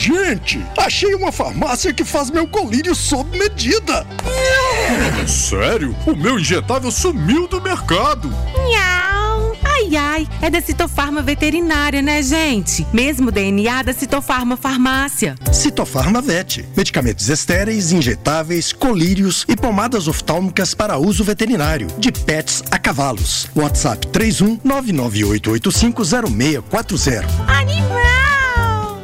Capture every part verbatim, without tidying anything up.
Gente, achei uma farmácia que faz meu colírio sob medida. Sério? O meu injetável sumiu do mercado. Nhau. Ai, ai, é da Citofarma Veterinária, né, gente? Mesmo D N A da Citofarma Farmácia. Citofarma Vet. Medicamentos estéreis, injetáveis, colírios e pomadas oftálmicas para uso veterinário. De pets a cavalos. WhatsApp três um nove nove oito oito cinco zero seis quatro zero. Animal!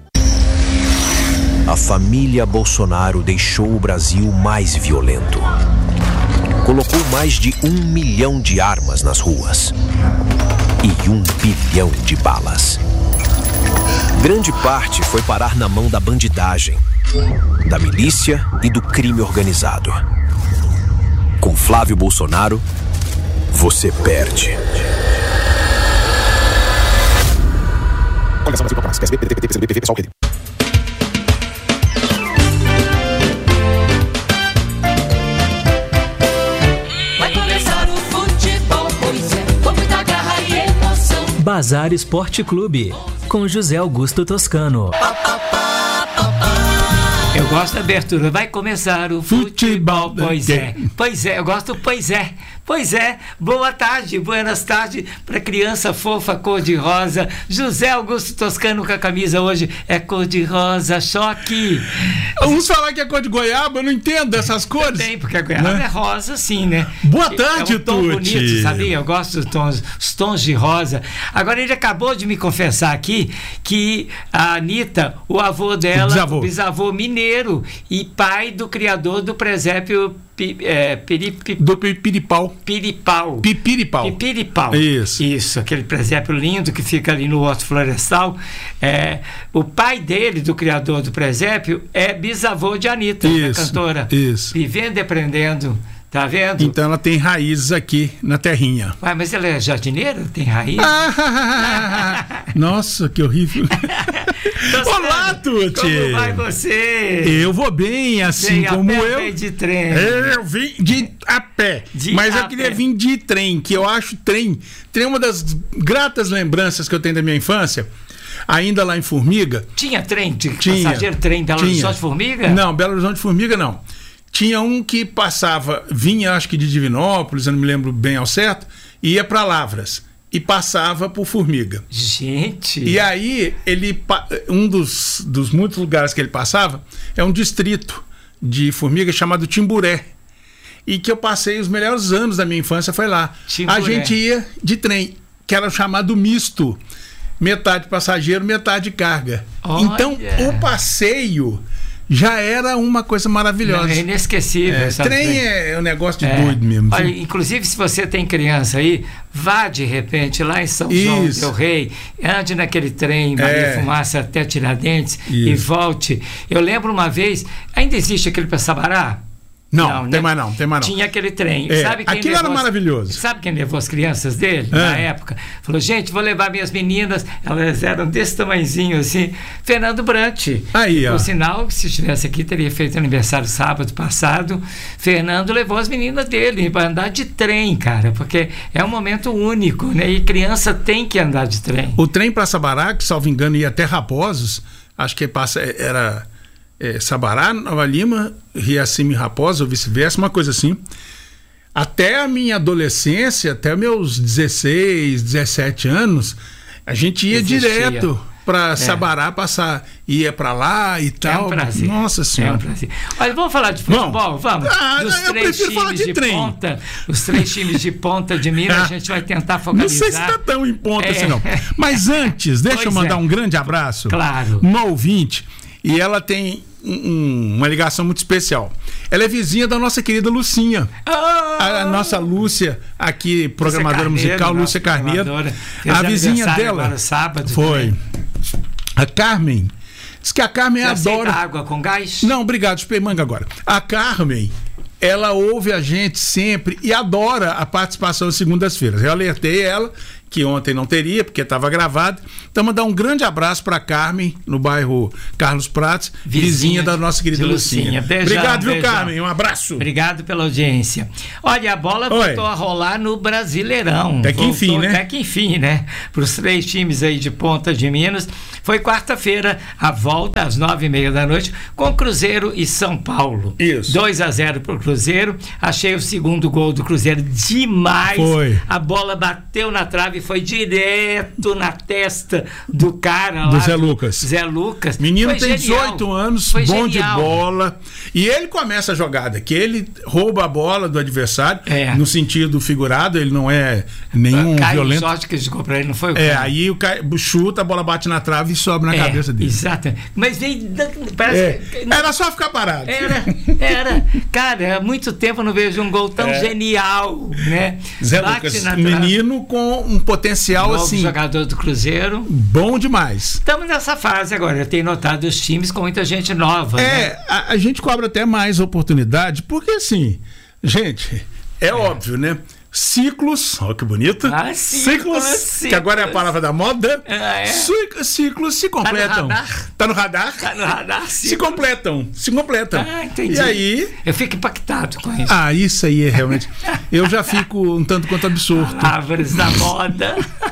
A família Bolsonaro deixou o Brasil mais violento. Colocou mais de um milhão de armas nas ruas e um bilhão de balas. Grande parte foi parar na mão da bandidagem, da milícia e do crime organizado. Com Flávio Bolsonaro, você perde. Bazar Esporte Clube, com José Augusto Toscano. Eu gosto da abertura. Vai começar o futebol. Pois é. Pois é, eu gosto do pois é. Pois é. Boa tarde, buenas tardes para criança fofa cor-de-rosa. José Augusto Toscano com a camisa hoje é cor-de-rosa, choque. Vamos falar que é cor de goiaba, eu não entendo essas cores. Tem, porque a goiaba né? é rosa, sim, né? Boa tarde, é um tom Tuti. bonito, sabia? Eu gosto dos tons, os tons de rosa. Agora, ele acabou de me confessar aqui que a Anitta, o avô dela, bisavô. o bisavô mineiro e pai do criador do presépio Pi, é, piri, pi, do Piripau. Piripau. Pipiripau. Pipiripau. Isso. Isso, aquele presépio lindo que fica ali no Horto Florestal. É, o pai dele, do criador do presépio, é bisavô de Anitta, isso, a cantora. Isso. Vivendo e aprendendo. Tá vendo? Então ela tem raízes aqui na terrinha. Ué, mas ela é jardineira? Tem raiz? Ah, nossa, que horrível. Olá, Tuti! Como vai você? Eu vou bem, assim Vem como a pé, eu. Vem de trem. Eu vim de a pé. De mas a eu queria pé. vir de trem, que eu acho trem. Trem é uma das gratas lembranças que eu tenho da minha infância. Ainda lá em Formiga. Tinha trem de tinha, passageiro, trem Belo Horizonte Formiga? Não, Belo Horizonte Formiga não. Tinha um que passava, vinha acho que de Divinópolis, eu não me lembro bem ao certo, e ia para Lavras e passava por Formiga. Gente! E aí, ele, um dos, dos muitos lugares que ele passava é um distrito de Formiga chamado Timburé. E que eu passei os melhores anos da minha infância, foi lá. Timburé. A gente ia de trem, que era chamado misto. Metade passageiro, metade carga. Olha. Então, o passeio já era uma coisa maravilhosa. Não, é inesquecível. É, trem é um negócio de é. doido mesmo. Olha, inclusive, se você tem criança aí, vá de repente lá em São João del Rei, ande naquele trem Maria É. Fumaça até Tiradentes Isso. e volte. Eu lembro uma vez, ainda existe aquele para Sabará? Não, Não, tem né? mais não, tem mais não. Tinha aquele trem. É, Sabe quem aquilo levou era as- maravilhoso. Sabe quem levou as crianças dele É. na época? Falou, gente, vou levar minhas meninas. Elas eram desse tamanhozinho assim. Fernando Brant. Aí, ó. Por sinal, se estivesse aqui, teria feito aniversário sábado passado. Fernando levou as meninas dele para andar de trem, cara, porque é um momento único, né? E criança tem que andar de trem. O trem para Sabará, que salvo engano ia até Raposos, acho que passa, era é, Sabará, Nova Lima, Riacima e Raposa, ou vice-versa, uma coisa assim. Até a minha adolescência, até meus dezesseis, dezessete anos, a gente ia Existia. direto para É. Sabará passar, ia para lá e É tal. um prazer. Nossa É Senhora. um prazer. Olha, vamos falar de futebol? Vamos. Ah, Dos eu três prefiro falar times de de, trem. ponta, os três times de ponta de Minas, a gente vai tentar Não focalizar. sei se está tão em ponta É. assim não. Mas antes, deixa Pois eu mandar é. um grande abraço. Claro. Uma ouvinte. E ela tem um- um- uma ligação muito especial. Ela é vizinha da nossa querida Lucinha. Ah! A, a nossa Lúcia, aqui, programadora Carneiro, musical, nossa Lúcia Carneiro. programadora. Fez A vizinha aniversário dela agora sábado foi também. a Carmen. Diz que a Carmen Você aceita adora. água com gás? Não, obrigado, chupei manga agora. A Carmen, ela ouve a gente sempre e adora a participação às segundas-feiras. Eu alertei ela que ontem não teria, porque estava gravado. Então, mandar um grande abraço para Carmen, no bairro Carlos Prates, vizinha, vizinha da nossa querida Lucinha. Lucinha. Beijão, Obrigado, viu, beijão. Carmen? Um abraço. Obrigado pela audiência. Olha, a bola Oi. voltou a rolar no Brasileirão. Até que voltou, enfim, né? Até que enfim, né? Para os três times aí de ponta de Minas. Foi quarta-feira, a volta às nove e meia da noite, com Cruzeiro e São Paulo. Isso. dois a zero pro Cruzeiro. Achei o segundo gol do Cruzeiro demais. Foi. A bola bateu na trave e foi direto na testa do cara lá. Do Zé Lucas. Zé Lucas. Menino Foi tem genial. dezoito anos, Foi bom genial. de bola. E ele começa a jogada, que ele rouba a bola do adversário, É. no sentido figurado, ele não é nenhum Caio, violento. sorte que jogou pra ele, não foi o É, Caio? aí o Caio chuta, a bola bate na trave e sobe na É, cabeça dele. Exato. Mas veio. da- Parece É. que- Era só ficar parado. Era, era. Cara, há muito tempo eu não vejo um gol tão É. genial, né? Zé Bate Lucas, na trave. menino com um potencial Novo assim, jogador do Cruzeiro. bom demais. Estamos nessa fase agora. Eu tenho notado os times com muita gente nova. né? É, a, a gente cobra até mais oportunidade, porque assim, gente, é, óbvio, né? Ciclos, olha que bonito. Ah, ciclos, que agora é a ciclos. palavra da moda. Ah, é? Cic- Ciclos se completam. radar? Tá no radar? Tá no radar, Se ciclos. completam, se completam. Ah, entendi. E aí, Eu fico impactado com isso. ah, isso aí é realmente. Eu já fico um tanto quanto absurdo. Árvores da moda.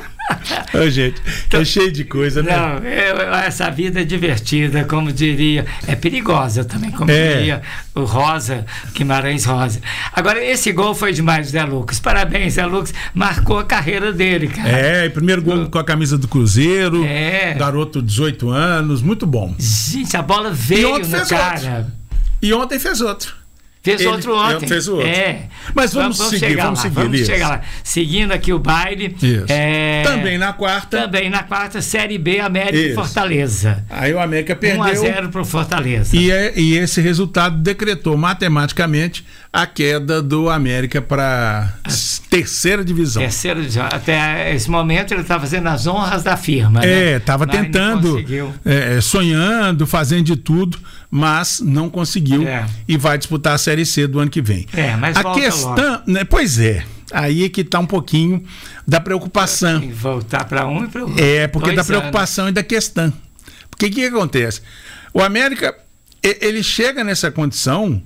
Ô, gente, é cheio de coisa, né? Não, eu- eu- essa vida é divertida, como diria, é perigosa também, como É. diria o Rosa, Guimarães Rosa. Agora, esse gol foi demais, Zé Lucas. Parabéns, Zé Lucas, marcou a carreira dele, cara. É, e primeiro gol com a camisa do Cruzeiro, É. garoto de dezoito anos, muito bom. Gente, a bola veio ontem no fez cara. E ontem fez outro. Fez Ele- outro ontem. ele fez outro. É. Mas vamos seguir, chegar vamos lá, seguir, Vamos Elias. chegar lá. Seguindo aqui o baile. Isso. é, Também na quarta, Também na quarta, Série B, América e Isso. Fortaleza. aí o América perdeu. um a zero pro Fortaleza. E, é- e esse resultado decretou matematicamente a queda do América para terceira divisão. Terceiro, até esse momento ele está fazendo as honras da firma. É, né? estava Mas não tentando, conseguiu. é, sonhando, fazendo de tudo, mas não conseguiu É. e vai disputar a Série C do ano que vem. É, mas a volta questão, né, pois é, aí é que está um pouquinho da preocupação. Tem que voltar para um e para o outro. É, porque Dois da anos. preocupação e da questão. Porque o que, que acontece? O América, e- ele chega nessa condição,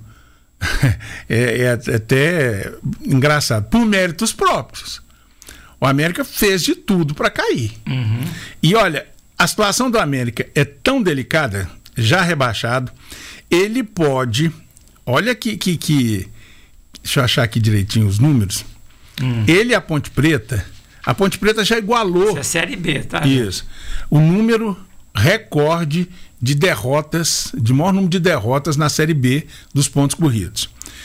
é, é até engraçado, por méritos próprios. O América fez de tudo para cair. Uhum. E olha, a situação do América é tão delicada, já rebaixado, ele pode. Olha que. que, que deixa eu achar aqui direitinho os números. Hum. Ele e a Ponte Preta. A Ponte Preta já igualou. Isso é Série B, tá? Isso. O número recorde de derrotas, de maior número de derrotas na Série B dos pontos corridos.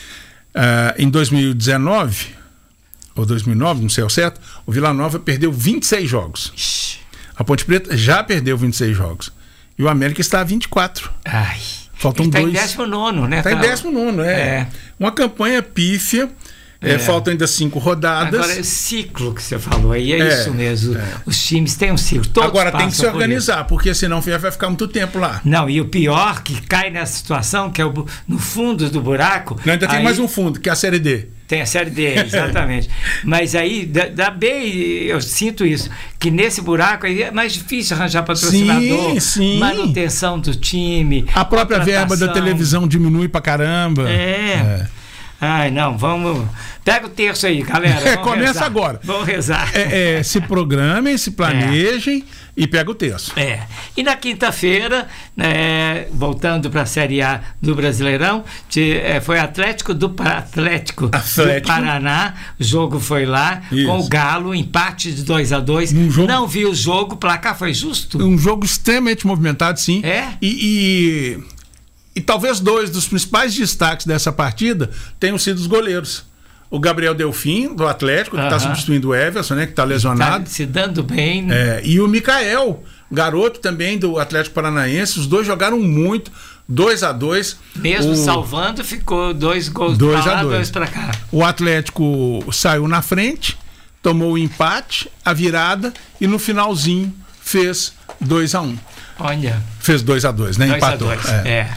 Ah, em dois mil e dezenove, ou dois mil e nove, não sei ao certo, o Vila Nova perdeu vinte e seis jogos. Ixi. A Ponte Preta já perdeu vinte e seis jogos. E o América está a vinte e quatro. Ai. Faltam Ele tá dois. em décimo nono, né? Está em décimo nono, é. É. Uma campanha pífia. É, É. faltam ainda cinco rodadas. Agora, esse ciclo que você falou aí, é, É, isso mesmo. é. Os times têm um ciclo. Todos Agora tem que se passam por organizar, porque senão vai ficar muito tempo lá. isso. Não, e o pior que cai nessa situação, que é o, bu- no fundo do buraco. Não, ainda tem aí mais um fundo, que é a Série D. Tem a Série D, exatamente. Mas aí, da, da B, eu sinto isso, que nesse buraco aí é mais difícil arranjar patrocinador, Sim, sim. manutenção do time. A própria verba da contratação. televisão diminui pra caramba. É. Ai, não, vamos. Pega o terço aí, galera. É, vamos começa rezar. agora. Vamos rezar. É, é, se programem, se planejem e pega o texto. É. E na quinta-feira, né, voltando para a Série A do Brasileirão, de, é, foi Atlético do, Pa- Atlético, Atlético. do Paraná. O jogo foi lá Isso. com o Galo, empate de dois a dois. Um jogo- Não vi o jogo, o placar foi justo. Um jogo extremamente movimentado, sim. É? E, e, e talvez dois dos principais destaques dessa partida tenham sido os goleiros. O Gabriel Delfim, do Atlético, que está Aham. substituindo o Everson, né, que está Tá lesionado. se dando bem. É, e o Mikael, garoto também do Atlético Paranaense. Os dois jogaram muito, dois a dois. Mesmo o, salvando, ficou dois gols Dois para a lá, dois. dois para cá. O Atlético saiu na frente, tomou o empate, a virada e no finalzinho fez dois a um. Olha. Fez dois a dois, né? dois a Empatou. dois. É. É.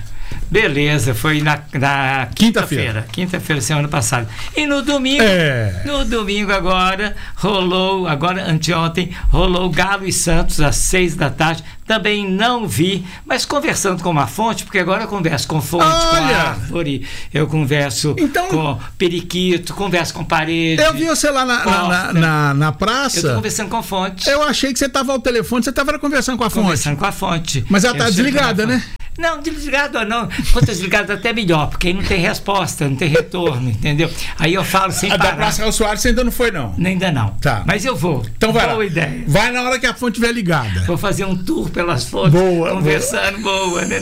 Beleza, foi na, na quinta-feira. Quinta-feira, semana passada. E no domingo, é. no domingo agora, rolou, agora anteontem, rolou Galo e Santos às seis da tarde. Também não vi, mas conversando com uma fonte, porque agora eu converso com fonte, Olha. com árvore, eu converso então, com periquito, converso com parede. Eu vi você lá na, na, na, na, na praça. Eu estou conversando com fonte. Eu achei que você estava ao telefone, você estava conversando com a fonte. Conversando com a fonte. Mas ela está desligada, né? Não, desligado não. Quando tá desligado até melhor, porque aí não tem resposta, não tem retorno, entendeu? Aí eu falo sem a parar. Da Praça Raul Soares você ainda não foi, não? Ainda não. Tá. Mas eu vou. Então vai Boa lá. ideia. Vai na hora que a fonte estiver ligada. Vou fazer um tour pelas fontes. Boa. Conversando, boa, boa né?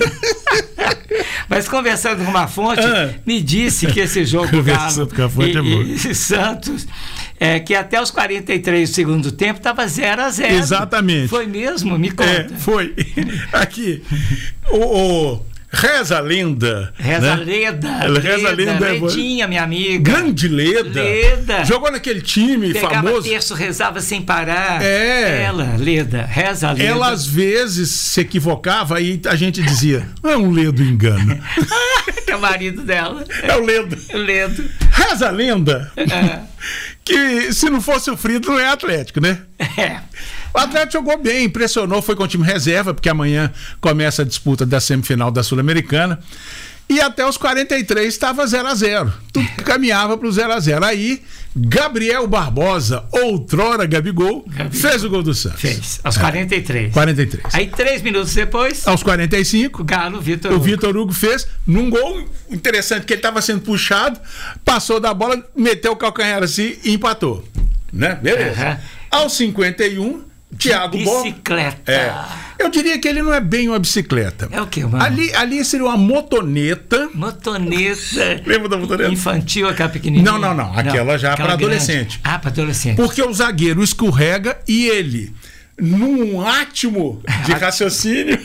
Mas conversando com uma fonte, ah. me disse que esse jogo Galo e, é e Santos... É, que até os quarenta e três do segundo tempo estava zero a zero. Exatamente. Foi mesmo? Me conta. É, foi. Aqui, o, o Reza a Lenda. Reza a né? Lenda. Reza a Lenda. Ledinha, minha amiga. Grande Leda. Leda. Jogou naquele time Pegava famoso. terço, rezava sem parar. É. Ela, Leda. Reza a Lenda. Ela às vezes se equivocava e a gente dizia, é um ledo engano. Que é o marido dela. É o Ledo. O Ledo. Reza a Lenda. É. Que se não for sofrido não é Atlético, né? É. O Atlético jogou bem, impressionou, foi com o time reserva, porque amanhã começa a disputa da semifinal da Sul-Americana. E até os quarenta e três estava zero a zero. Tudo caminhava para o zero a zero. Aí, Gabriel Barbosa, outrora Gabigol, Gabigol, fez o gol do Santos. Fez, aos quarenta e três. quarenta e três. Aí, três minutos depois... Aos quarenta e cinco. O Galo, Vitor O Hugo. Vitor Hugo fez num gol interessante, que ele estava sendo puxado, passou da bola, meteu o calcanhar assim e empatou. Né? Beleza. Uhum. Aos cinquenta e um... Thiago Borba. Bicicleta. É. Eu diria que ele não é bem uma bicicleta. É o quê, mano? Ali, ali seria uma motoneta. Motoneta. Lembra da motoneta? Infantil, aquela pequenininha? Não, não, não. Aquela não, já para adolescente. Ah, para adolescente. Porque o zagueiro escorrega e ele, num átimo de raciocínio,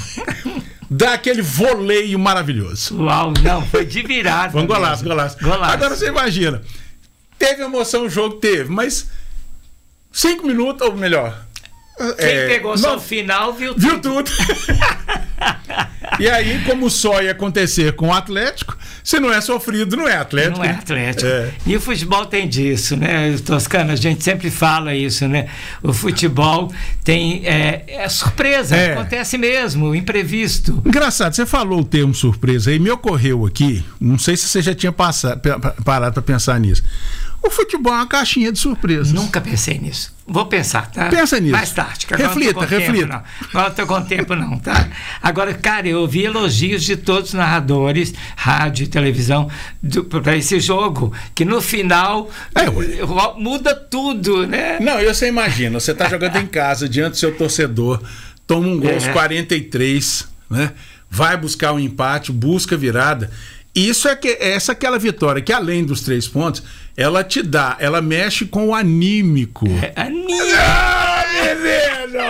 dá aquele voleio maravilhoso. Uau, não, foi de virada. Foi um golaço, golaço. golaço. Agora você imagina. Teve emoção, o jogo teve, mas cinco minutos, ou melhor... Quem é, pegou só o final viu tudo. Viu tudo. E aí, como só ia acontecer com o Atlético, se não é sofrido, não é Atlético. Não é Atlético. É. E o futebol tem disso, né, Toscano? A gente sempre fala isso, né? O futebol tem... É, é surpresa, é. Acontece mesmo, o imprevisto. Engraçado, você falou o termo surpresa aí, me ocorreu aqui, não sei se você já tinha passado, parado para pensar nisso. O futebol é uma caixinha de surpresas. Nunca pensei nisso. Vou pensar, tá? Pensa nisso. Mais tarde. Que agora reflita, não tô com reflita. Tempo, não. Agora não tô com tempo, não, tá? Agora, cara, eu ouvi elogios de todos os narradores, rádio e televisão, para esse jogo, que no final é, muda tudo, né? Não, eu você imagina, você tá jogando em casa, diante do seu torcedor, toma um gol aos é. quarenta e três, né? Vai buscar um empate, busca virada. Isso é que essa é aquela vitória que, além dos três pontos, ela te dá, ela mexe com o anímico. É, anímico! Ah, menino!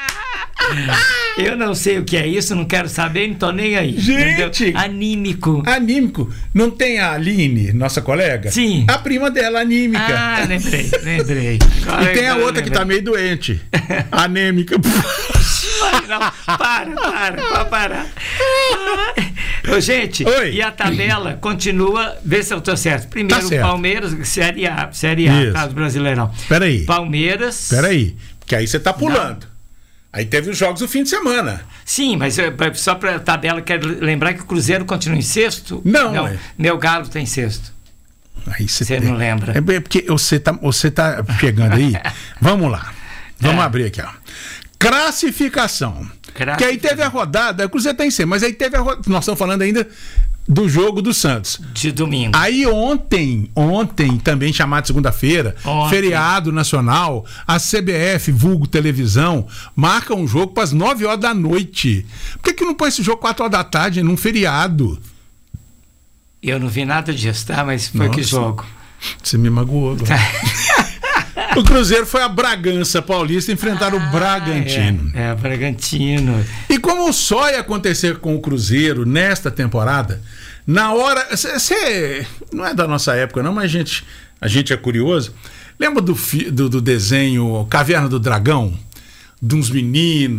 Eu não sei o que é isso, não quero saber, não tô nem aí. Gente! Entendeu? Anímico. Anímico. Não tem a Aline, nossa colega? Sim. A prima dela, anímica. Ah, lembrei, lembrei. E tem a outra que tá meio doente. Anêmica. Não, para, para, para parar. Ô, gente, Oi. E a tabela continua, vê se eu tô certo. Primeiro, tá certo. Palmeiras, Série A, Série A, tá, do Brasileirão. Peraí. Palmeiras. Peraí, porque aí você tá pulando. Não. Aí teve os jogos do fim de semana. Sim, mas só pra tabela, quero lembrar que o Cruzeiro continua em sexto? Não, não. É. Meu Galo tem sexto. Aí você tem... não lembra. É porque você tá, você tá pegando aí. Vamos lá. Vamos é. abrir aqui, ó. Classificação. Que aí teve a rodada, o Cruzeiro tá em cima, mas aí teve a rodada, nós estamos falando ainda do jogo do Santos. De domingo. Aí ontem, ontem, também chamado segunda-feira, feriado nacional, a C B F, vulgo televisão, marca um jogo para as nove horas da noite. Por que que não põe esse jogo quatro horas da tarde num feriado? Eu não vi nada disso, tá? Mas foi Nossa, que jogo? Você me magoou agora. O Cruzeiro foi a Bragança Paulista enfrentar ah, o Bragantino. É, é, Bragantino. E como só ia acontecer com o Cruzeiro nesta temporada, na hora... Você não é da nossa época não, mas a gente, a gente é curioso. Lembra do, do, do desenho Caverna do Dragão? De uns meninos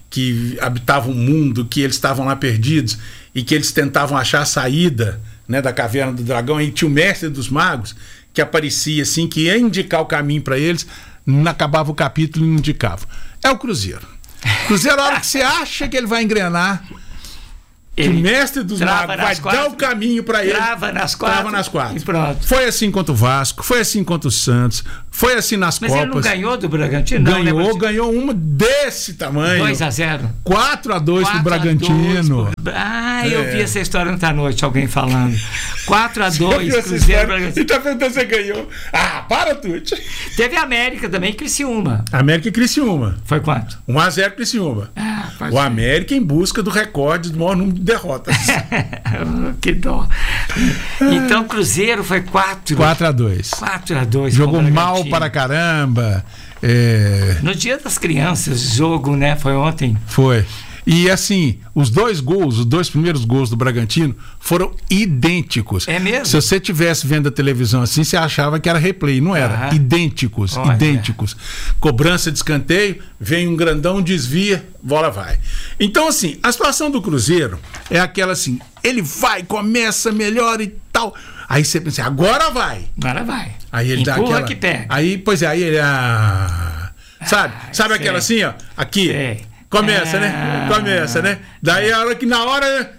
que habitavam o mundo, que eles estavam lá perdidos e que eles tentavam achar a saída, né, da caverna do dragão. E tinha o mestre dos magos que aparecia assim, que ia indicar o caminho para eles, não acabava o capítulo e não indicava. É o Cruzeiro. Cruzeiro, a hora que você acha que ele vai engrenar, que o mestre dos magos vai quatro, dar o caminho para ele. Trava nas quatro. Trava nas quatro. E pronto. Foi assim contra o Vasco, foi assim contra o Santos, foi assim nas Mas Copas. Mas ele não ganhou do Bragantino? Ganhou, não, ganhou uma desse tamanho. dois a zero. quatro a dois pro Bragantino. Pro... Ah, eu é. vi essa história ontem à noite, alguém falando. quatro a dois, Cruzeiro Bragantino. E tá perguntando se você ganhou. Ah, para, Tuti. Teve a América também, Criciúma. América e Criciúma. Foi quanto? um a zero Criciúma. Ah, o ser. América em busca do recorde do maior número de derrotas. Que dó. Então, Cruzeiro foi quatro. quatro a dois. quatro a dois. Jogou mal para caramba. É... No Dia das Crianças, jogo, né? Foi ontem. Foi. E assim, os dois gols, os dois primeiros gols do Bragantino foram idênticos. É mesmo? Se você tivesse vendo a televisão assim, você achava que era replay. Não era. Ah. Idênticos, Olha. idênticos. Cobrança de escanteio, vem um grandão, desvia, bola vai. Então assim, a situação do Cruzeiro é aquela assim, ele vai, começa melhor e tal. Aí você pensa, agora vai. Agora vai. Aí ele Empurra dá aquela... que pega. Aí, pois é, aí ele... Ah... Sabe? Ah, sabe sei. Aquela assim, ó? Aqui. Sei. Começa, ah, né? Começa, né? Daí a hora que na hora...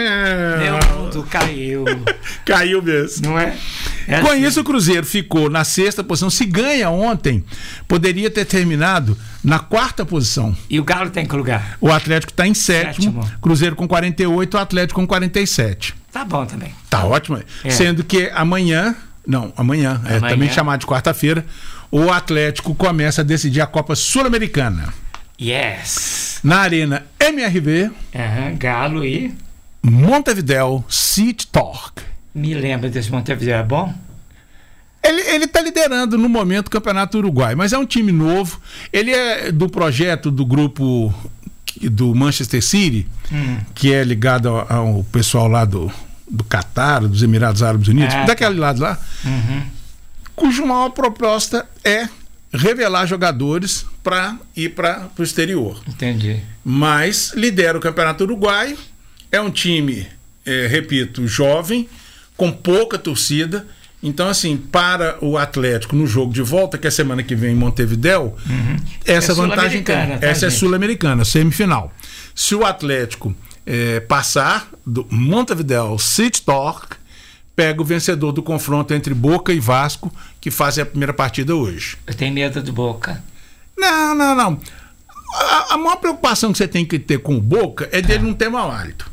Meu mundo caiu. Caiu mesmo. Não é? é Com assim. isso, o Cruzeiro ficou na sexta posição. Se ganha ontem, poderia ter terminado na quarta posição. E o Galo tem que lugar? O Atlético está em sétimo, sétimo. Cruzeiro com quarenta e oito, o Atlético com quarenta e sete. Tá bom também. Tá ótimo. É. Sendo que amanhã... Não, amanhã, amanhã. É também chamado de quarta-feira, o Atlético começa a decidir a Copa Sul-Americana. Yes. Na Arena M R V. Uhum, Galo e Montevideo City Torque. Me lembra desse Montevideo, é bom? Ele, ele tá liderando no momento o Campeonato Uruguai, mas é um time novo. Ele é do projeto do grupo do Manchester City, hum. que é ligado ao, ao pessoal lá do, do Catar, dos Emirados Árabes Unidos, ah, daquele lado lá, uhum. cuja maior proposta é revelar jogadores para ir para o exterior. Entendi. Mas lidera o Campeonato Uruguaio, é um time, é, repito, jovem, com pouca torcida. Então, assim, para o Atlético no jogo de volta, que é semana que vem em Montevideo, uhum. essa é vantagem tem. Tá, essa gente? É sul-americana, semifinal. Se o Atlético é, passar do Montevideo City Torque, pega o vencedor do confronto entre Boca e Vasco, que fazem a primeira partida hoje. Eu tenho medo do Boca. Não, não, não. A, a maior preocupação que você tem que ter com o Boca é dele não ter mau hálito.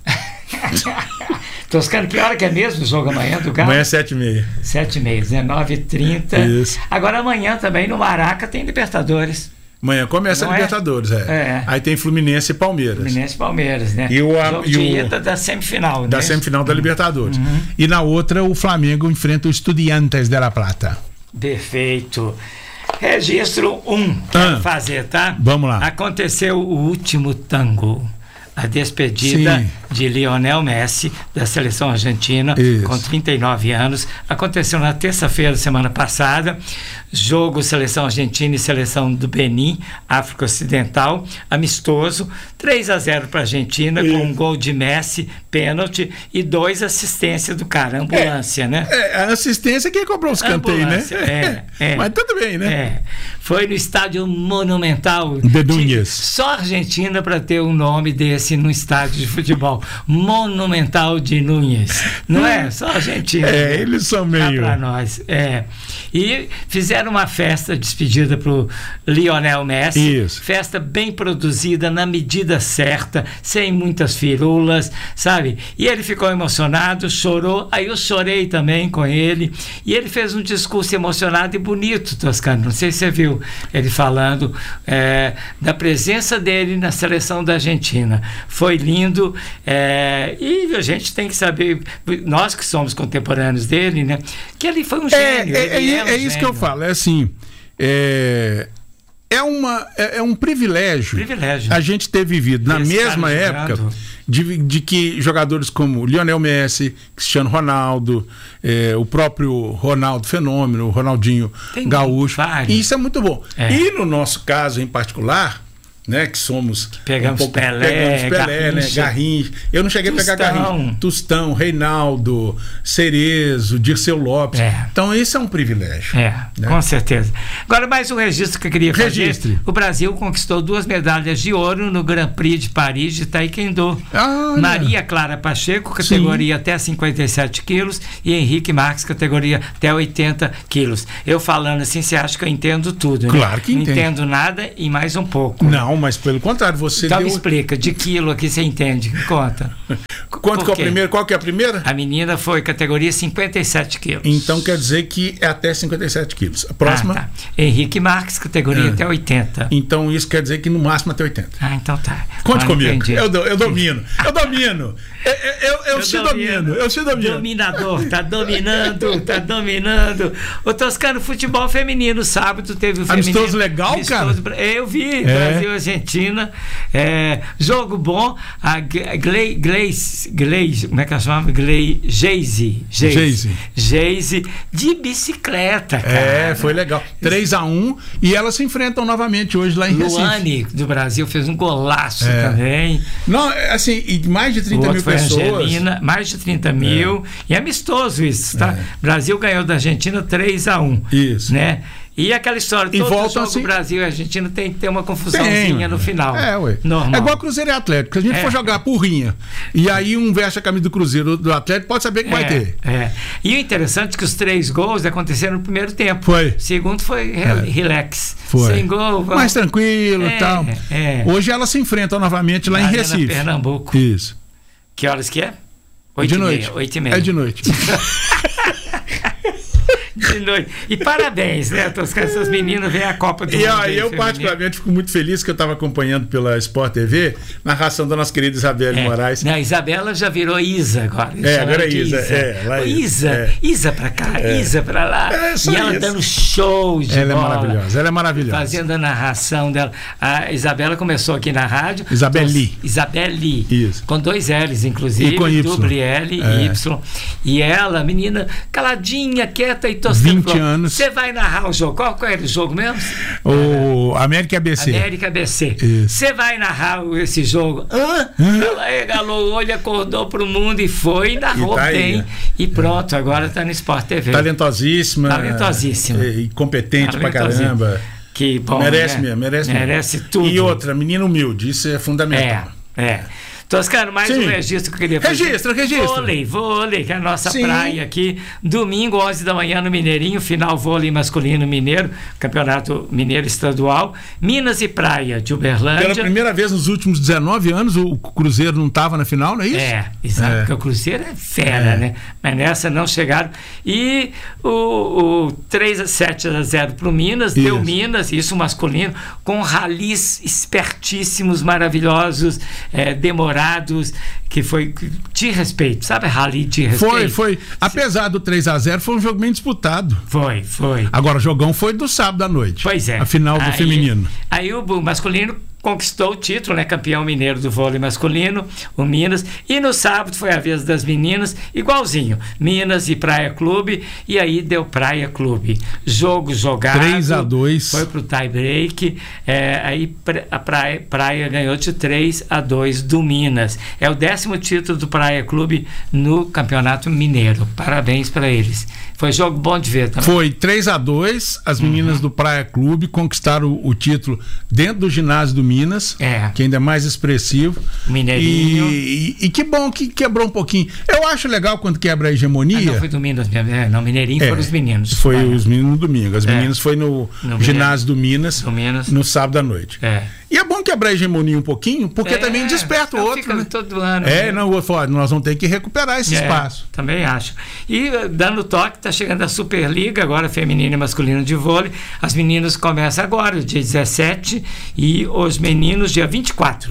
Toscano, que hora que é mesmo o jogo amanhã do Galo? Amanhã é sete e meia. Sete e meia, dezenove e trinta. Isso. Agora amanhã também no Maraca tem Libertadores. Amanhã começa Não a Libertadores, é? É. é. Aí tem Fluminense e Palmeiras. Fluminense e Palmeiras, né? E o, jogo e de o, ida da semifinal, Da né? semifinal da Libertadores. Uhum. E na outra o Flamengo enfrenta o Estudiantes de La Plata. Perfeito. Registro um, quero ah, fazer, tá? Vamos lá. Aconteceu o último tango. A despedida Sim. de Lionel Messi, da seleção argentina, Isso. com trinta e nove anos. Aconteceu na terça-feira, semana passada. Jogo seleção argentina e seleção do Benin, África Ocidental, amistoso, três a zero para a Argentina, Isso. com um gol de Messi, pênalti, e dois assistências do cara, ambulância, é, né? É, a assistência que comprou os canteiros, né? É, é. Mas tudo bem, né? É. Foi no estádio Monumental. De Núñez. Só a Argentina para ter um nome desse no estádio de futebol. Monumental de Núñez. Não é? Só a Argentina. É, eles são meio... Para nós. É. E fizeram uma festa de despedida pro Lionel Messi. Isso. Festa bem produzida, na medida certa, sem muitas firulas, sabe? E ele ficou emocionado, chorou. Aí eu chorei também com ele. E ele fez um discurso emocionado e bonito, Toscano. Não sei se você viu ele falando é, da presença dele na seleção da Argentina. Foi lindo. É, e a gente tem que saber, nós que somos contemporâneos dele, né? Que ele foi um gênio. É, é, é, um é isso que eu falo. É assim, é, é, uma, é, é um privilégio, privilégio a gente ter vivido na Esse mesma época de, de que jogadores como Lionel Messi, Cristiano Ronaldo, é, o próprio Ronaldo Fenômeno, o Ronaldinho Tem Gaúcho, vários. e isso é muito bom. É. E no nosso caso em particular, né, que somos que pegamos um pouco, Pelé, pegamos Pelé, né, Garrincha. Eu não cheguei Tustão. a pegar Garrincha. Tustão, Reinaldo, Cerezo, Dirceu Lopes. É. Então isso é um privilégio. É, né? Com certeza. Agora mais um registro que eu queria fazer. Registre. O Brasil conquistou duas medalhas de ouro no Grand Prix de Paris de Taekwondo. Ah, Maria Clara Pacheco, categoria Sim. até cinquenta e sete quilos, e Henrique Marques, categoria até oitenta quilos. Eu falando assim, você acha que eu entendo tudo, né? Claro que entendo. Não entendo nada e mais um pouco. Não, mas pelo contrário, você então deu... me explica, de quilo aqui você entende, conta. Quanto que é o primeiro? Qual que é a primeira? A menina foi categoria cinquenta e sete quilos. Então quer dizer que é até cinquenta e sete quilos. A próxima? Ah, tá. Henrique Marques, categoria é. até oitenta. Então isso quer dizer que no máximo até oitenta. Ah, então tá. Conte ah, comigo. Eu, do, eu domino. Eu domino. Eu, eu, eu, eu, eu te domino. domino. Eu te domino. Dominador. Tá dominando. Tá dominando. O Toscano, futebol feminino. Sábado teve o feminino. Amistoso legal, Amistoso, cara? Eu vi. É. Brasil e Argentina. É, jogo bom. A Gleice. Gleice. Gleice. Como é que ela chama? Gleice. Geise. Geise. Geise. De bicicleta, cara. É, foi legal. três a um. E elas se enfrentam novamente hoje lá em Recife. Luane, do Brasil, fez um golaço é. também. Não, assim, e mais de trinta mil pessoas. Angelina, mais de trinta mil. É. E é amistoso isso, tá? É. Brasil ganhou da Argentina três a um. Isso. Né? E aquela história, e todo volta jogo assim, Brasil e Argentina tem que ter uma confusãozinha tem, no final. É, ué. Normal. É igual Cruzeiro e Atlético. Se a gente é. for jogar porrinha e aí um veste a camisa do Cruzeiro do Atlético, pode saber que é, vai ter. É. E o interessante é que os três gols aconteceram no primeiro tempo. Foi. O segundo foi é. relax. Foi. Sem gol. Vamos... Mais tranquilo e é, tal. É. Hoje elas se enfrentam novamente lá Arena em Recife. Pernambuco. Isso. Que horas que é? Oito de noite. Oito e meia. É de noite. De noite. E parabéns, né, Toscano? Essas meninas veem a Copa do e Mundo. E aí, eu, particularmente, fico muito feliz que eu estava acompanhando pela Sport T V, narração da nossa querida Isabelle é. Moraes. Não, a Isabela já virou Isa agora. É, agora é Isa. Isa. É, lá é Isa, é. Isa pra cá, é. Isa pra lá. É, e ela isso. dando show de ela bola. Ela é maravilhosa, ela é maravilhosa. Fazendo a narração dela. A Isabela começou aqui na rádio. Isabeli. Com, Isabeli. Isso. Com dois L's, inclusive. E com Y. Duplo L e é. Y. E ela, menina, caladinha, quieta e toscando. vinte anos. Você vai narrar o jogo. Qual, qual era o jogo mesmo? O América A B C. América A B C. Você vai narrar esse jogo. Hã? Hã? Ela regalou o olho, acordou pro mundo e foi, narrou e tá bem. Aí, e pronto, agora tá no Sport T V. Talentosíssima. Talentosíssima. E competente pra caramba. Que bom. Merece né? mesmo, merece mesmo. Merece tudo. E outra, menina humilde, isso é fundamental. É, é. Toscano, mais Sim. um registro que eu queria fazer. Registra, registra. Vôlei, vôlei, que é a nossa Sim. praia aqui. Domingo, onze da manhã no Mineirinho, final vôlei masculino mineiro, campeonato mineiro estadual. Minas e Praia de Uberlândia. Pela primeira vez nos últimos dezenove anos, o Cruzeiro não estava na final, não é isso? É, exato, é. Porque o Cruzeiro é fera, é. né? Mas nessa não chegaram. E o, o três a sete a zero para o Minas, isso. Deu Minas, isso masculino, com ralis espertíssimos, maravilhosos, é, demorados. Que foi de respeito, sabe? Rally de respeito. Foi, foi. Apesar do três a zero, foi um jogo bem disputado. Foi, foi. Agora, o jogão foi do sábado à noite. Pois é. A final do aí, feminino. Aí o masculino conquistou o título, né? Campeão mineiro do vôlei masculino, o Minas. E no sábado foi a vez das meninas, igualzinho. Minas e Praia Clube. E aí deu Praia Clube. Jogo jogado. três a dois. Foi pro tie break. É, aí a Praia, Praia ganhou de três a dois do Minas. É o décimo título do Praia Clube no Campeonato Mineiro. Parabéns para eles. Foi jogo bom de ver também. Foi três a dois. As meninas uhum. do Praia Clube conquistaram o, o título dentro do ginásio do Minas, é. que ainda é mais expressivo. Mineirinho. E, e, e que bom que quebrou um pouquinho. Eu acho legal quando quebra a hegemonia. Ah, não, foi do Minas mesmo. É, não, Mineirinho é, foram os meninos. Foi ah, os meninos no domingo. As é. meninas foi no, no ginásio do Minas, do Minas no sábado à noite. É. E é bom quebrar a hegemonia um pouquinho, porque é, também desperta o outro. Fica né? todo ano. É, né? não, eu falo, nós vamos ter que recuperar esse é, espaço. Também acho. E dando toque, está chegando a Superliga, agora feminina e masculina de vôlei. As meninas começam agora, dia dezessete, e os meninos, dia vinte e quatro.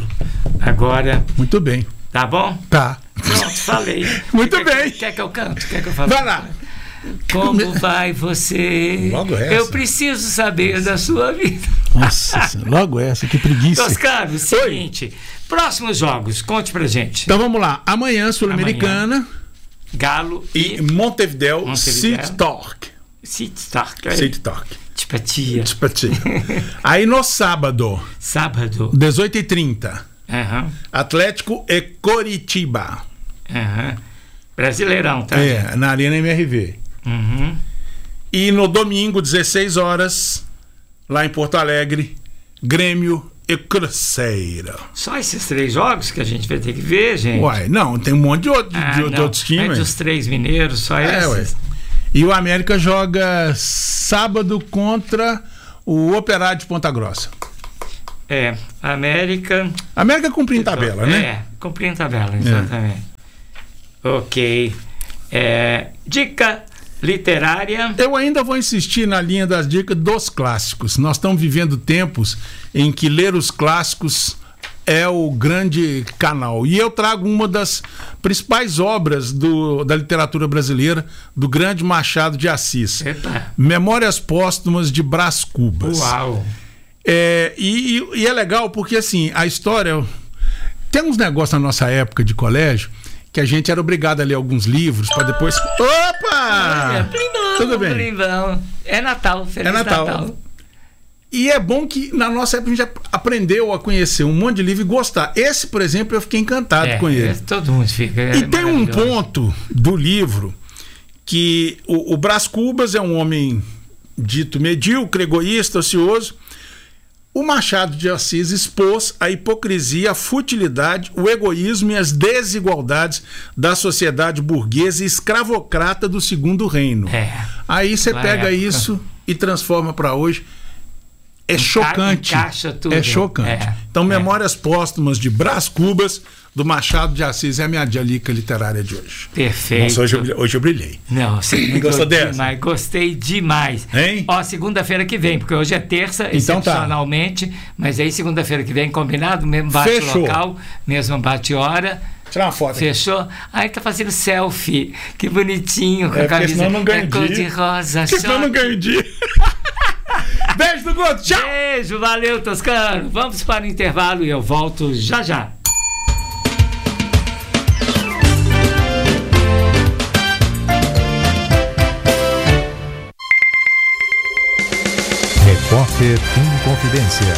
Agora. Muito bem. Tá bom? Tá. Pronto, falei. Muito quer, bem. Quer, quer que eu canto? Quer que eu fale? Vai lá. Como vai você? Logo essa. Eu preciso saber Nossa. da sua vida. Nossa, logo essa, que preguiça. Toscano, seguinte, Oi. próximos jogos, conte pra gente. Então vamos lá, amanhã Sul-Americana, Galo e, e Montevidéu, City Talk. Sittard. Sittard. Tipatia. Tipatia. Aí no sábado. Sábado. dezoito e trinta. Uhum. Atlético e Coritiba. Uhum. Brasileirão, tá? É, na Arena M R V. Uhum. E no domingo, dezesseis horas, lá em Porto Alegre, Grêmio e Cruzeiro. Só esses três jogos que a gente vai ter que ver, gente? Uai, não, tem um monte de, outro, ah, de, de outros times. É dos três mineiros, só é, esses. Ué. E o América joga sábado contra o Operário de Ponta Grossa. É, América... América cumprindo tabela, é, né? É, cumprindo tabela, exatamente. É. Ok. É, dica literária. Eu ainda vou insistir na linha das dicas dos clássicos. Nós estamos vivendo tempos em que ler os clássicos é o grande canal. E eu trago uma das principais obras do, da literatura brasileira, do grande Machado de Assis. Epa. Memórias Póstumas de Brás Cubas. Uau! É, e, e é legal porque assim, a história... Tem uns negócios na nossa época de colégio que a gente era obrigado a ler alguns livros para depois... Opa! É, plimão, tudo bem. Plimão. É Natal, Feliz é Natal. Natal. E é bom que na nossa época a gente aprendeu a conhecer um monte de livro e gostar. Esse, por exemplo, eu fiquei encantado é, com ele. É, todo mundo fica. É e tem um ponto do livro que o, o Brás Cubas é um homem dito medíocre, egoísta, ocioso. O Machado de Assis expôs a hipocrisia, a futilidade, o egoísmo e as desigualdades da sociedade burguesa e escravocrata do Segundo Reino. É, Aí você pega época. isso e transforma para hoje. É Enca chocante. Encaixa tudo. É chocante. É, então, é. Memórias Póstumas de Brás Cubas, do Machado de Assis, é a minha dica literária de hoje. Perfeito. Nossa, hoje, eu, hoje eu brilhei. Não, você gostou dessa? Demais, gostei demais. Hein? Ó, segunda-feira que vem, porque hoje é terça, então excepcionalmente, tá. Mas aí segunda-feira que vem, combinado? Mesmo bate-local, mesmo bate-hora. Tirar uma foto. Fechou? Aqui. Aí tá fazendo selfie. Que bonitinho, com é, a camisa. Senão não ganho é cor de rosa. Porque senão não ganho dia. Beijo do Guto, tchau! Beijo, valeu, Toscano. Vamos para o intervalo e eu volto já já. Repórter Inconfidência.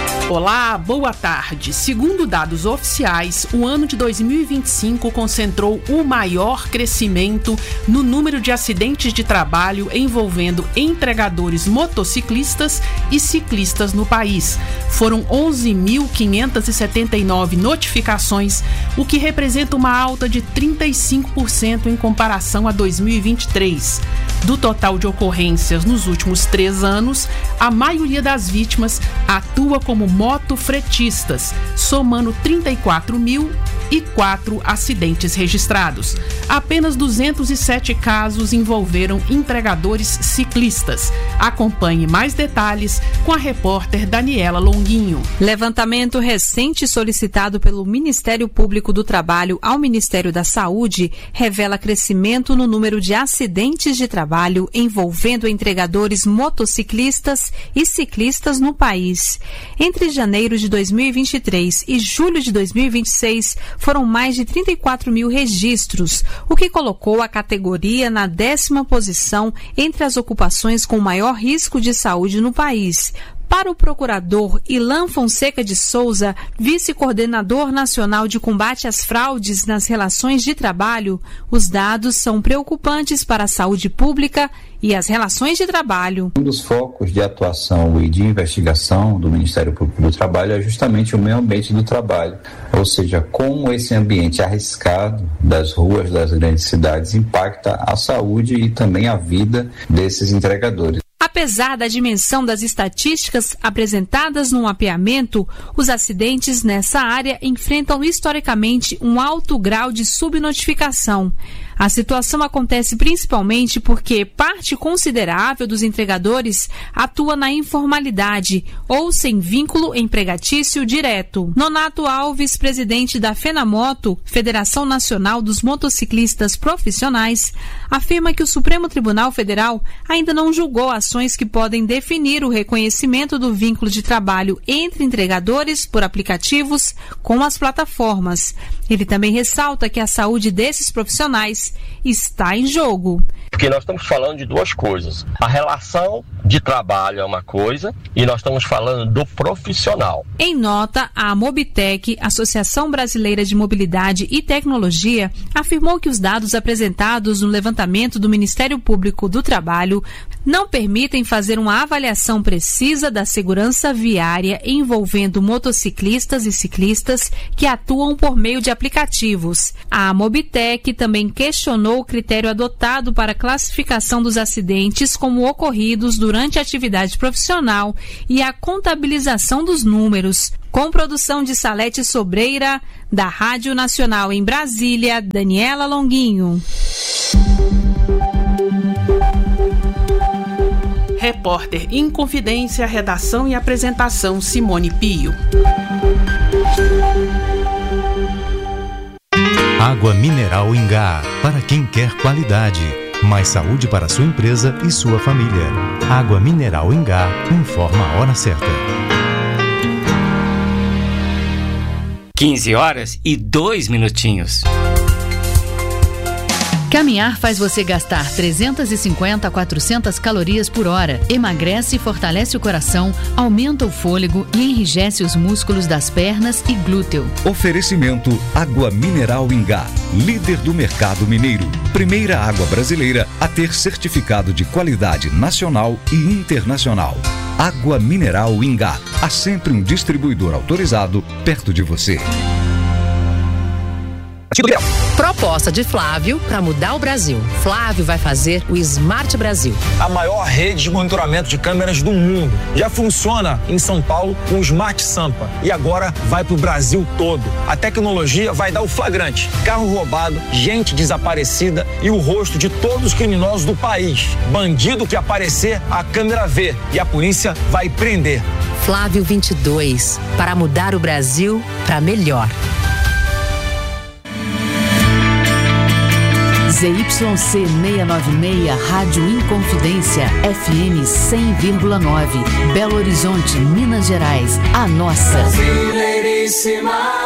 Olá, boa tarde. Segundo dados oficiais, o ano de dois mil e vinte e cinco concentrou o maior crescimento no número de acidentes de trabalho envolvendo entregadores motociclistas e ciclistas no país. Foram onze mil quinhentas e setenta e nove notificações, o que representa uma alta de trinta e cinco por cento em comparação a dois mil e vinte e três. Do total de ocorrências nos últimos três anos, a maioria das vítimas atua como motofretistas, somando trinta e quatro mil e quatro acidentes registrados. Apenas duzentos e sete casos envolveram entregadores ciclistas. Acompanhe mais detalhes com a repórter Daniela Longuinho. Levantamento recente solicitado pelo Ministério Público do Trabalho ao Ministério da Saúde revela crescimento no número de acidentes de trabalho envolvendo entregadores motociclistas e ciclistas no país. Entre janeiro de dois mil e vinte e três e julho de dois mil e vinte e seis, foram mais de trinta e quatro mil registros, o que colocou a categoria na décima posição entre as ocupações com maior risco de saúde no país. Para o procurador Ilan Fonseca de Souza, vice-coordenador nacional de combate às fraudes nas relações de trabalho, os dados são preocupantes para a saúde pública e as relações de trabalho. Um dos focos de atuação e de investigação do Ministério Público do Trabalho é justamente o meio ambiente do trabalho, ou seja, como esse ambiente arriscado das ruas das grandes cidades impacta a saúde e também a vida desses entregadores. Apesar da dimensão das estatísticas apresentadas no mapeamento, os acidentes nessa área enfrentam historicamente um alto grau de subnotificação. A situação acontece principalmente porque parte considerável dos entregadores atua na informalidade ou sem vínculo empregatício direto. Nonato Alves, presidente da FENAMOTO, Federação Nacional dos Motociclistas Profissionais, afirma que o Supremo Tribunal Federal ainda não julgou ações informações que podem definir o reconhecimento do vínculo de trabalho entre entregadores por aplicativos com as plataformas. Ele também ressalta que a saúde desses profissionais está em jogo. Porque nós estamos falando de duas coisas. A relação de trabalho é uma coisa e nós estamos falando do profissional. Em nota, a Mobitec, Associação Brasileira de Mobilidade e Tecnologia, afirmou que os dados apresentados no levantamento do Ministério Público do Trabalho não permitem fazer uma avaliação precisa da segurança viária envolvendo motociclistas e ciclistas que atuam por meio de aplicativos. A Mobitec também questionou o critério adotado para a classificação dos acidentes como ocorridos durante a atividade profissional e a contabilização dos números. Com produção de Salete Sobreira, da Rádio Nacional em Brasília, Daniela Longuinho. Repórter Inconfidência, redação e apresentação Simone Pio. Água mineral Ingá, para quem quer qualidade. Mais saúde para sua empresa e sua família. Água mineral Ingá, informa a hora certa. quinze horas e dois minutinhos. Caminhar faz você gastar trezentas e cinquenta a quatrocentas calorias por hora, emagrece e fortalece o coração, aumenta o fôlego e enrijece os músculos das pernas e glúteo. Oferecimento Água Mineral Ingá, líder do mercado mineiro. Primeira água brasileira a ter certificado de qualidade nacional e internacional. Água Mineral Ingá, há sempre um distribuidor autorizado perto de você. Proposta de Flávio para mudar o Brasil. Flávio vai fazer o Smart Brasil. A maior rede de monitoramento de câmeras do mundo. Já funciona em São Paulo com o Smart Sampa e agora vai para o Brasil todo. A tecnologia vai dar o flagrante. Carro roubado, gente desaparecida e o rosto de todos os criminosos do país. Bandido que aparecer, a câmera vê e a polícia vai prender. Flávio vinte e dois, para mudar o Brasil para melhor. Z Y C seiscentos e noventa e seis, Rádio Inconfidência, F M cem vírgula nove, Belo Horizonte, Minas Gerais, a nossa. Brasileiríssima.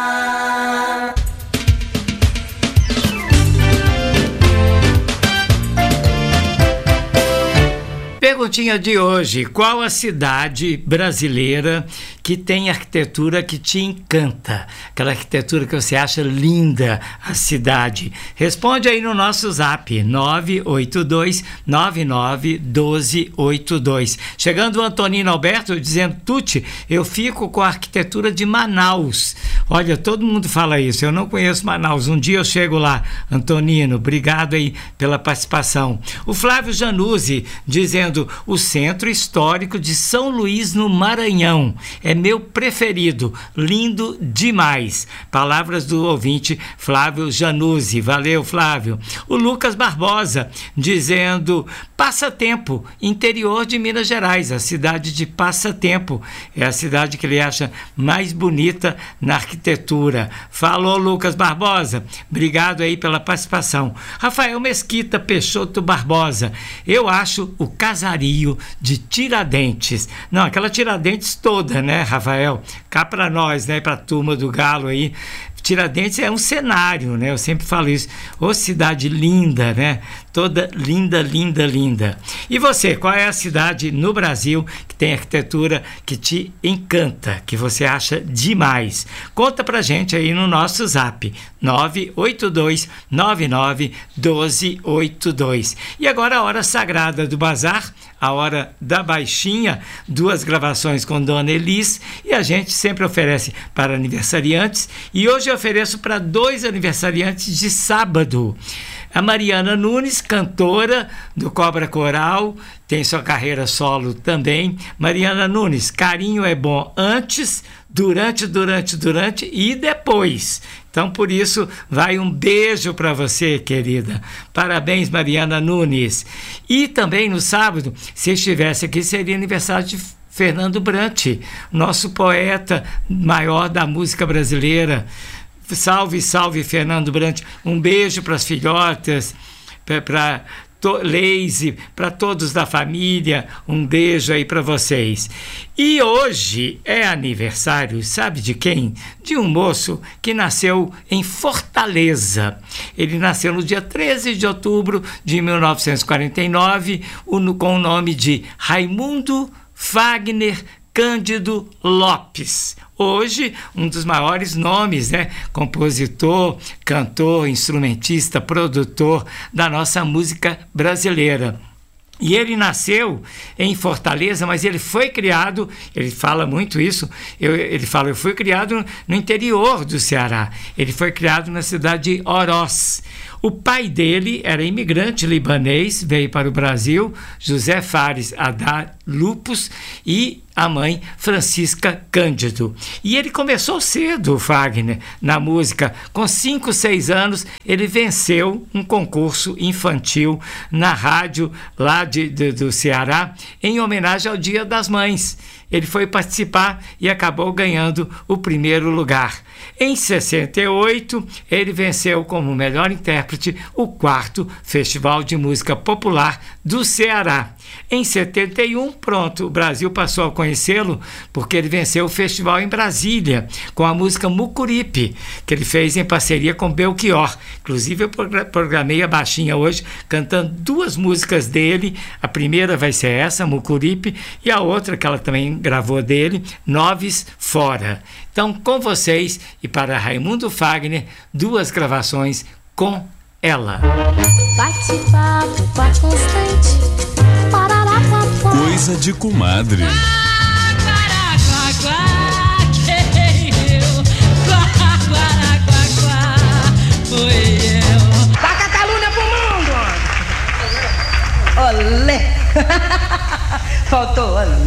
Perguntinha de hoje: qual a cidade brasileira que tem arquitetura que te encanta? Aquela arquitetura que você acha linda, a cidade. Responde aí no nosso zap, nove oito dois nove nove um dois oito dois. Chegando o Antonino Alberto dizendo: Tuti, eu fico com a arquitetura de Manaus. Olha, todo mundo fala isso, eu não conheço Manaus. Um dia eu chego lá. Antonino, obrigado aí pela participação. O Flávio Januzzi dizendo: o Centro Histórico de São Luís, no Maranhão. É meu preferido, lindo demais. Palavras do ouvinte Flávio Januzzi. Valeu, Flávio. O Lucas Barbosa dizendo: Passatempo, interior de Minas Gerais, a cidade de Passatempo. É a cidade que ele acha mais bonita na arquitetura. Falou, Lucas Barbosa. Obrigado aí pela participação. Rafael Mesquita Peixoto Barbosa. Eu acho o casario de Tiradentes. Não, aquela Tiradentes toda, né, Rafael? Cá para nós, né, para a turma do Galo aí. Tiradentes é um cenário, né? Eu sempre falo isso. Ô, cidade linda, né? Toda linda, linda, linda. E você, qual é a cidade no Brasil que tem arquitetura que te encanta, que você acha demais? Conta pra gente aí no nosso zap, nove oito dois nove nove um dois oito dois. E agora a hora sagrada do bazar, a hora da baixinha, duas gravações com Dona Elis, e a gente sempre oferece para aniversariantes, e hoje eu ofereço para dois aniversariantes de sábado. A Mariana Nunes, cantora do Cobra Coral, tem sua carreira solo também. Mariana Nunes, carinho é bom antes, durante, durante, durante e depois. Então, por isso, vai um beijo para você, querida. Parabéns, Mariana Nunes. E também no sábado, se estivesse aqui, seria aniversário de Fernando Brant, nosso poeta maior da música brasileira. Salve, salve, Fernando Brant. Um beijo para as filhotas, para Leise, para todos da família, um beijo aí para vocês. E hoje é aniversário, sabe de quem? De um moço que nasceu em Fortaleza. Ele nasceu no dia treze de outubro de mil novecentos e quarenta e nove, com o nome de Raimundo Wagner Cândido Lopes. Hoje, um dos maiores nomes, né? Compositor, cantor, instrumentista, produtor da nossa música brasileira. E ele nasceu em Fortaleza, mas ele foi criado, ele fala muito isso, eu, ele fala, eu fui criado no interior do Ceará. Ele foi criado na cidade de Oroz. O pai dele era imigrante libanês, veio para o Brasil, José Fares Haddad Lupus, e a mãe Francisca Cândido. E ele começou cedo, o Wagner, na música. Com cinco, seis anos, ele venceu um concurso infantil na rádio lá de, de, do Ceará, em homenagem ao Dia das Mães. Ele foi participar e acabou ganhando o primeiro lugar. Em sessenta e oito, ele venceu como melhor intérprete o quarto Festival de Música Popular do Ceará. Em setenta e um, pronto, o Brasil passou a conhecê-lo porque ele venceu o festival em Brasília com a música Mucuripe, que ele fez em parceria com Belchior. Inclusive eu programei a baixinha hoje cantando duas músicas dele. A primeira vai ser essa, Mucuripe, e a outra que ela também gravou dele, Noves Fora. Então, com vocês e para Raimundo Wagner, duas gravações com ela. Bate-papo, papo constante. Coisa de comadre. Taca a calúnia pro mundo! Olé! Faltou olé.